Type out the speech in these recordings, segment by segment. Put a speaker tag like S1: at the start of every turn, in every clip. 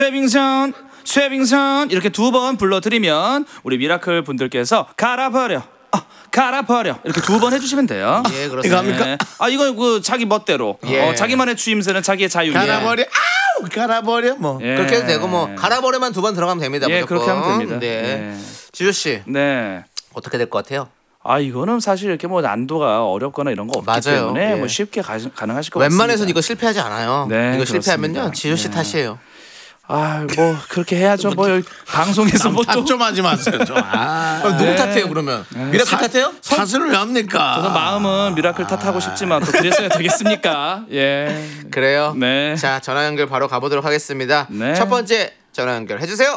S1: 쇠빙선 이렇게 두 번 불러드리면 우리 미라클 분들께서 갈아버려 이렇게 두 번 해주시면 돼요.
S2: 예, 그렇습니다.
S3: 이거 합니까?
S1: 네. 이거 그 자기 멋대로 자기만의 추임새는 자기의 자유.
S3: 갈아버려. 아우 갈아버려 뭐.
S1: 예.
S2: 그렇게 해도 되고 뭐 갈아버려만 두 번 들어가면 됩니다.
S1: 예,
S2: 무조건.
S1: 그렇게 하면 됩니다.
S2: 네. 지조 씨
S1: 네.
S2: 어떻게 될 것 같아요?
S1: 이거는 사실 이렇게 뭐 난도가 어렵거나 이런 거 없기
S2: 맞아요.
S1: 때문에
S2: 예.
S1: 뭐 쉽게 가능하실 것
S2: 웬만해서는
S1: 같습니다.
S2: 이거 실패하지 않아요.
S1: 네,
S2: 이거 실패하면요
S1: 그렇습니다.
S2: 지조 씨
S1: 네.
S2: 탓이에요.
S1: 뭐 그렇게 해야죠. 뭐 여기 방송에서 뭐 또
S3: 좀 하지 마세요. 좀.
S2: 누구 탓이에요 그러면? 미라클 탓이에요?
S3: 탓을 왜 합니까?
S1: 저는 마음은 미라클 탓하고 싶지만 또 그랬어야 되겠습니까? 예.
S2: 그래요.
S1: 네.
S2: 자 전화 연결 바로 가보도록 하겠습니다.
S1: 네.
S2: 첫 번째 전화 연결 해주세요.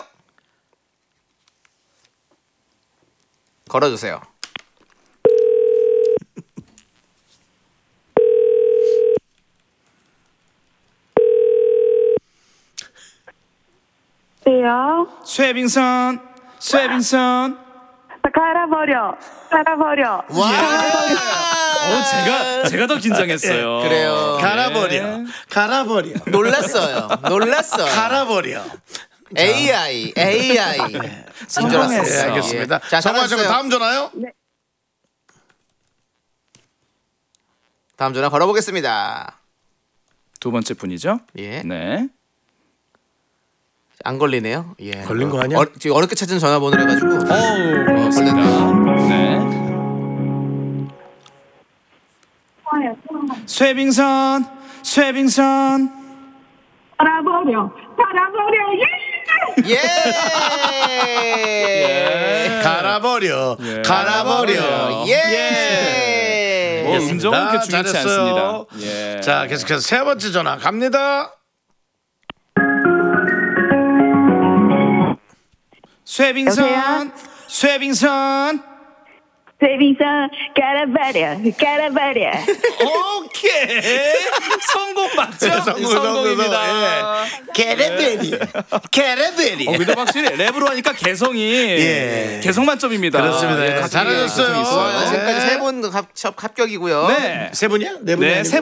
S2: 걸어주세요.
S4: 네요.
S1: 쇠빙선
S4: 갈아버려.
S1: 제가 더 긴장했어요.
S2: 그래요.
S3: 갈아버려.
S2: 놀랐어요.
S3: 갈아버려.
S2: AI.
S1: 성공했어요.
S3: 네, 알겠습니다.
S2: 자,
S3: 성공하시고
S2: 잘하셨어요.
S3: 다음 전화요.
S2: 다음 전화 걸어보겠습니다.
S1: 두 번째 분이죠?
S2: 예.
S1: 네.
S2: 안 걸리네요. 예.
S3: 걸린 거 아니야?
S2: 지금 어렵게 찾은 전화번호를 해가지고.
S1: 그렇습니다. 네. 쇠빙선
S4: 갈아버려.
S2: 예.
S3: 갈아버려.
S2: 예.
S1: 뭐 음정은 그렇게 중요치
S3: 잘했어요.
S1: 않습니다. 예.
S3: 자 계속해서 세 번째 전화 갑니다.
S1: 쇠빙선
S4: 쇠빙선 갈아버려.
S1: 오케이. 성공 맞죠? 성공입니다.
S3: 게레베리.
S1: 근데 확실히 랩으로 하니까 개성이 개성 만점입니다.
S3: 그렇습니다.
S1: 예,
S3: 잘하셨어요.
S1: 개성이 있어요.
S2: 지금까지 세 분 합격이고요.
S1: 네.
S3: 세 분이야? 네 분이
S1: 네,
S3: 아니고?
S1: 세